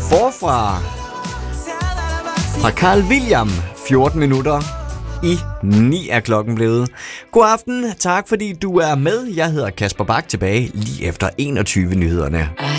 forfra fra Carl William. 14 minutter i 9 er klokken blevet. God aften, tak fordi du er med. Jeg hedder Kasper Bak, tilbage lige efter 21 nyhederne.